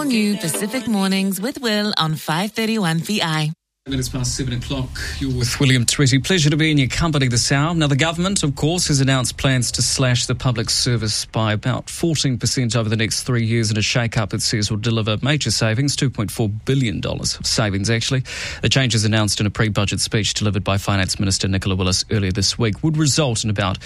new Pacific Mornings with Will on 531 VI. Minutes past 7 o'clock, you're with William Tweedy. Pleasure to be in your company this hour. Now, the government, of course, has announced plans to slash the public service by about 14% over the next 3 years in a shake-up it says will deliver major savings, $2.4 billion of savings, actually. The changes announced in a pre-budget speech delivered by Finance Minister Nicola Willis earlier this week would result in about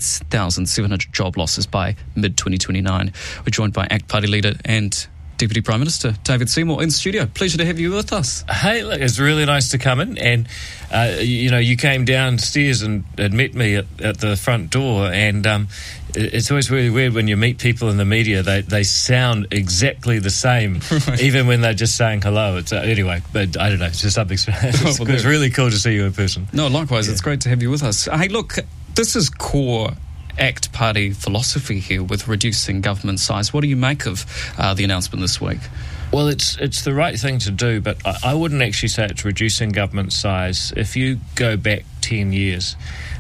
8,700 job losses by mid-2029. We're joined by ACT Party leader and Deputy Prime Minister David Seymour in studio. Pleasure to have you with us. Hey, look, it's really nice to come in. And, you came downstairs and met me at the front door. And it's always really weird when you meet people in the media. They sound exactly the same, right, even when they're just saying hello. It's anyway, but I don't know. It's just something. It's really cool to see you in person. No, likewise. Yeah. It's great to have you with us. Hey, look, this is core ACT Party philosophy here with reducing government size. What do you make of the announcement this week? Well, it's the right thing to do, but I wouldn't actually say it's reducing government size. If you go back 10 years,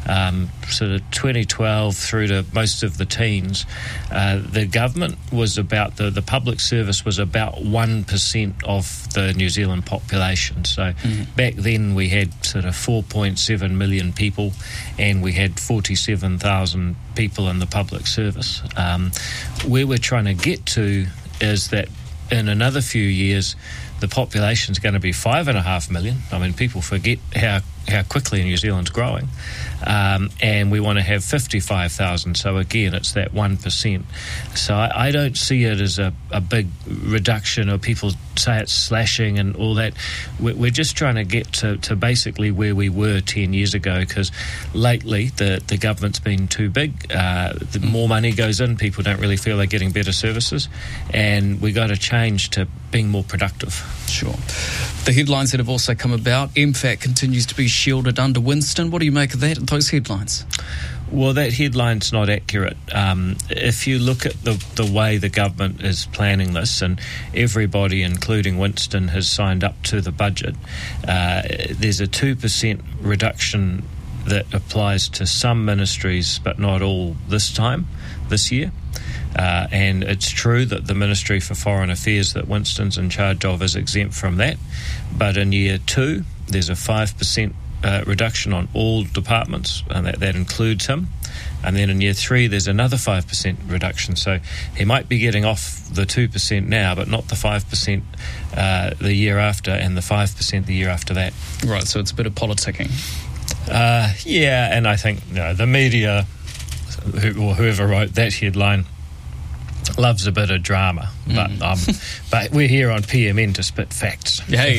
sort of 2012 through to most of the teens, the government was about, the public service was about 1% of the New Zealand population. So back then we had sort of 4.7 million people and we had 47,000 people in the public service. Where we're trying to get to is that in another few years the population's going to be 5.5 million. I mean, people forget how quickly New Zealand's growing. And we want to have 55,000. So again, it's that 1%. So I don't see it as a big reduction, or people say it's slashing and all that. We're just trying to get to basically where we were 10 years ago, because lately the government's been too big. The more money goes in, people don't really feel they're getting better services. And we got to change to being more productive. Sure. The headlines that have also come about, MFAT continues to be shielded under Winston. What do you make of those headlines? Well, that headline's not accurate. If you look at the way the government is planning this, and everybody, including Winston, has signed up to the budget, there's a 2% reduction that applies to some ministries, but not all this year. And it's true that the Ministry for Foreign Affairs that Winston's in charge of is exempt from that. But in year 2, there's a 5% reduction on all departments, and that includes him. And then in year 3, there's another 5% reduction. So he might be getting off the 2% now, but not the 5% the year after, and the 5% the year after that. Right, so it's a bit of politicking. Yeah, and I think the media, or whoever wrote that headline, loves a bit of drama, but we're here on PMN to spit facts. Hey,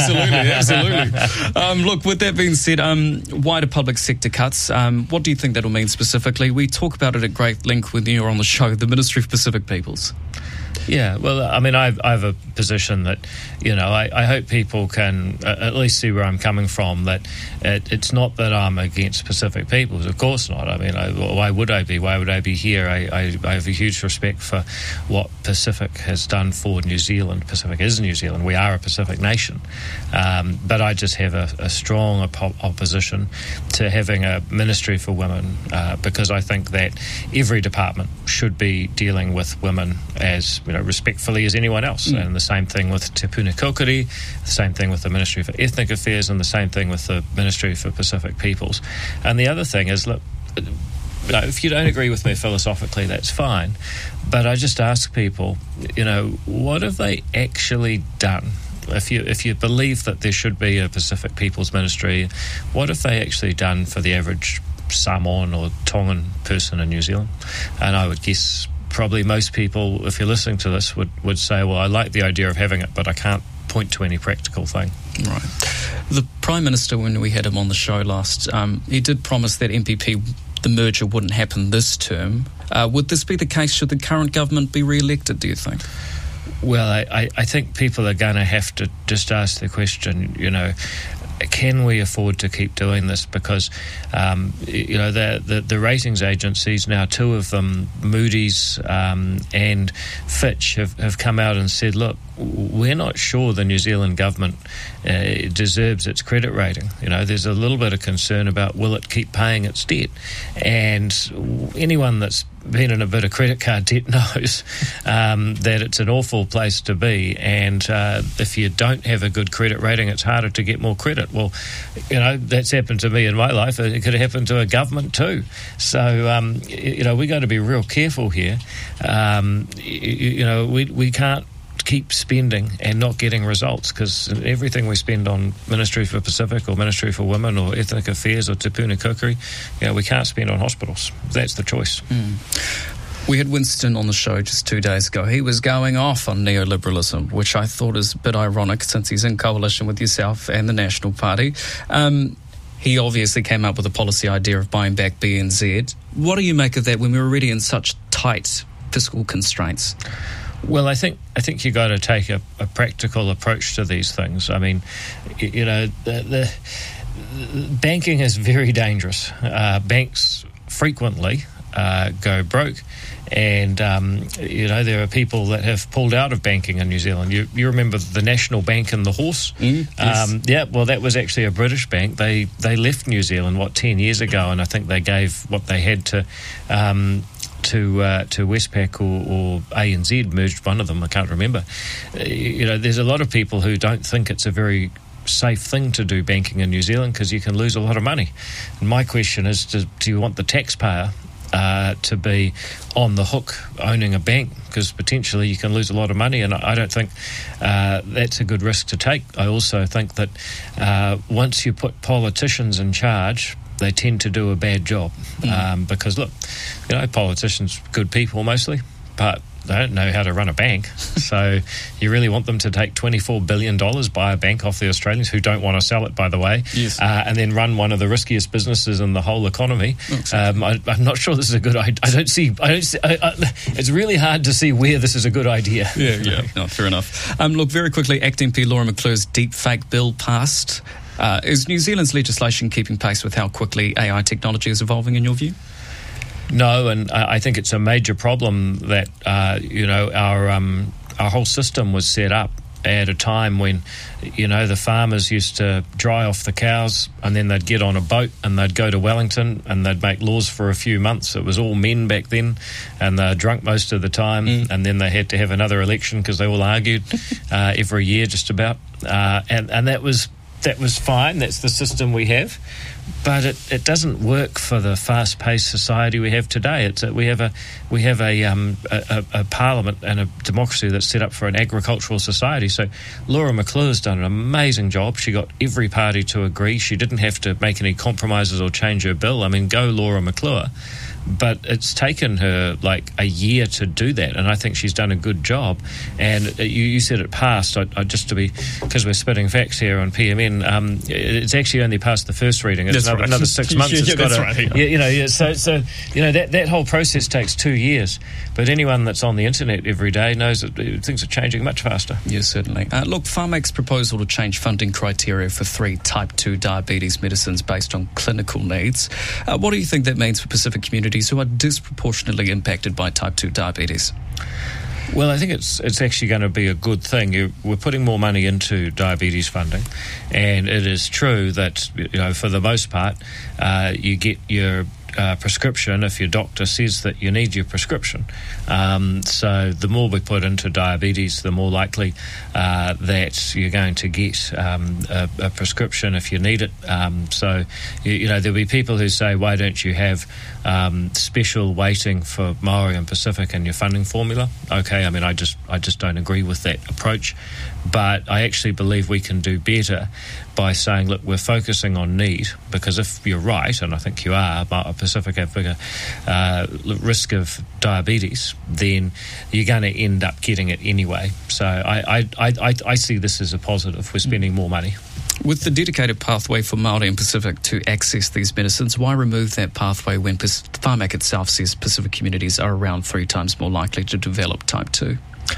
absolutely. Look, with that being said, wider public sector cuts, what do you think that'll mean specifically? We talk about it at great length when you're on the show, the Ministry for Pacific Peoples. Yeah, well, I mean, I have a position that, I hope people can at least see where I'm coming from, that it's not that I'm against Pacific peoples. Of course not. I mean, why would I be? Why would I be here? I have a huge respect for what Pacific has done for New Zealand. Pacific is New Zealand. We are a Pacific nation. But I just have a strong opposition to having a ministry for women, because I think that every department should be dealing with women as respectfully as anyone else. And the same thing with Te Puna Kaukuri, the same thing with the Ministry for Ethnic Affairs, and the same thing with the Ministry for Pacific Peoples. And the other thing is, look, if you don't agree with me philosophically, that's fine. But I just ask people, what have they actually done? If you believe that there should be a Pacific Peoples Ministry, what have they actually done for the average Samoan or Tongan person in New Zealand? And I would guess probably most people, if you're listening to this, would say, well, I like the idea of having it, but I can't point to any practical thing. Right. The Prime Minister, when we had him on the show last, he did promise that MPP, the merger, wouldn't happen this term. Would this be the case should the current government be re-elected, do you think? Well, I think people are going to have to just ask the question, can we afford to keep doing this? Because, the ratings agencies, now 2 of them, Moody's and Fitch, have come out and said, look, we're not sure the New Zealand government deserves its credit rating. There's a little bit of concern about will it keep paying its debt. And anyone that's been in a bit of credit card debt knows that it's an awful place to be, and if you don't have a good credit rating, it's harder to get more credit. Well, that's happened to me in my life. It could have happened to a government too. So, we got to be real careful here. We can't keep spending and not getting results, because everything we spend on Ministry for Pacific or Ministry for Women or Ethnic Affairs or Te Puna Kukuri, we can't spend on hospitals. That's the choice. We had Winston on the show just 2 days ago. He was going off on neoliberalism, which I thought is a bit ironic since he's in coalition with yourself and the National Party. He obviously came up with a policy idea of buying back BNZ. What do you make of that when we're already in such tight fiscal constraints? Well, I think you got to take a practical approach to these things. I mean, the banking is very dangerous. Banks frequently go broke, and there are people that have pulled out of banking in New Zealand. You remember the National Bank and the Horse? Yes. Well, that was actually a British bank. They left New Zealand 10 years ago, and I think they gave what they had to Westpac or ANZ, merged one of them, I can't remember. There's a lot of people who don't think it's a very safe thing to do banking in New Zealand because you can lose a lot of money. And my question is, do you want the taxpayer to be on the hook owning a bank, because potentially you can lose a lot of money, and I don't think that's a good risk to take. I also think that once you put politicians in charge, they tend to do a bad job because, look, politicians, good people mostly, but they don't know how to run a bank. So you really want them to take $24 billion, buy a bank off the Australians who don't want to sell it, by the way, yes. And then run one of the riskiest businesses in the whole economy. I'm not sure this is a good idea. I don't see. It's really hard to see where this is a good idea. Yeah. No, fair enough. Look, very quickly, Acting MP Laura McClure's deepfake bill passed. Is New Zealand's legislation keeping pace with how quickly AI technology is evolving, in your view? No, and I think it's a major problem that our whole system was set up at a time when the farmers used to dry off the cows and then they'd get on a boat and they'd go to Wellington and they'd make laws for a few months. It was all men back then, and they're drunk most of the time, and then they had to have another election because they all argued every year just about, and that was fine. That's the system we have, but it doesn't work for the fast-paced society we have today. We have a parliament and a democracy that's set up for an agricultural society. So Laura McClure's done an amazing job. She got every party to agree. She didn't have to make any compromises or change her bill. I mean, go Laura McClure. But it's taken her like a year to do that, and I think she's done a good job. And you said it passed. Just to be, because we're spitting facts here on PMN, it's actually only passed the first reading. It's another 6 months. So that whole process takes 2 years. But anyone that's on the internet every day knows that things are changing much faster. Yes, certainly. Look, Pharmac's proposal to change funding criteria for 3 type 2 diabetes medicines based on clinical needs. What do you think that means for Pacific communities who are disproportionately impacted by type 2 diabetes? Well, I think it's actually going to be a good thing. We're putting more money into diabetes funding, and it is true that for the most part, you get your prescription if your doctor says that you need your prescription. So the more we put into diabetes, the more likely that you're going to get a prescription if you need it. So there'll be people who say, why don't you have special weighting for Maori and Pacific in your funding formula? Okay, I mean, I just don't agree with that approach, but I actually believe we can do better by saying, look, we're focusing on need, because if you're right, and I think you are, Pacific have bigger risk of diabetes, then you're going to end up getting it anyway. So I see this as a positive. We're spending more money. With the dedicated pathway for Māori and Pacific to access these medicines, why remove that pathway when Pharmac itself says Pacific communities are around 3 times more likely to develop type 2?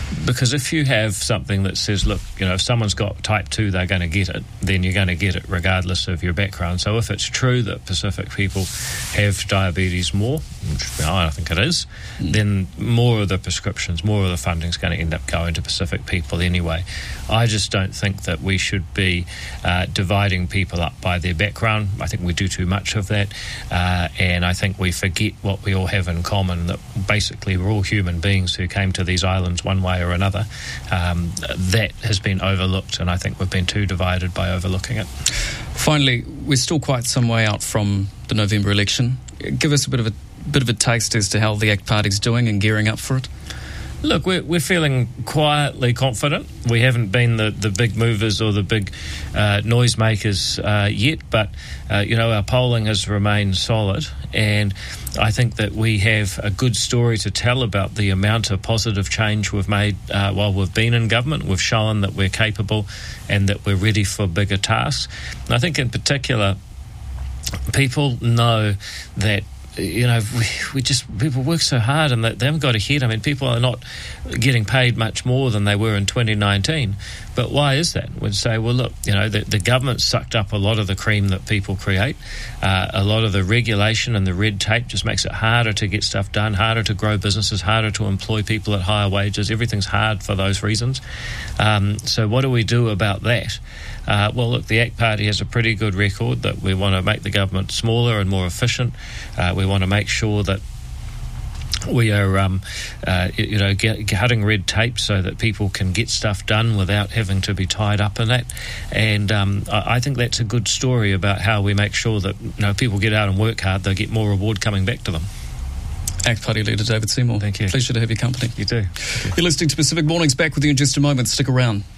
Because if you have something that says, look, if someone's got type 2, they're going to get it, then you're going to get it regardless of your background. So if it's true that Pacific people have diabetes more, which I think it is, then more of the prescriptions, more of the funding is going to end up going to Pacific people anyway. I just don't think that we should be dividing people up by their background. I think we do too much of that, and I think we forget what we all have in common, that basically we're all human beings who came to these islands one way or another. That has been overlooked, and I think we've been too divided by overlooking it. Finally, we're still quite some way out from the November election. Give us a bit of a taste as to how the ACT Party's doing and gearing up for it. Look, we're feeling quietly confident. We haven't been the big movers or the big noisemakers yet, but our polling has remained solid, and I think that we have a good story to tell about the amount of positive change we've made while we've been in government. We've shown that we're capable and that we're ready for bigger tasks. And I think in particular, people know that people work so hard and they haven't got ahead. I mean, people are not getting paid much more than they were in 2019. But why is that? We'd say, well, look, the government sucked up a lot of the cream that people create. A lot of the regulation and the red tape just makes it harder to get stuff done, harder to grow businesses, harder to employ people at higher wages. Everything's hard for those reasons. So what do we do about that? Well, look, the ACT Party has a pretty good record that we want to make the government smaller and more efficient. We want to make sure that we are, cutting red tape so that people can get stuff done without having to be tied up in that. And I think that's a good story about how we make sure that people get out and work hard, they get more reward coming back to them. ACT Party leader David Seymour. Thank you. Pleasure to have your company. You too. You're listening to Pacific Mornings. Back with you in just a moment. Stick around.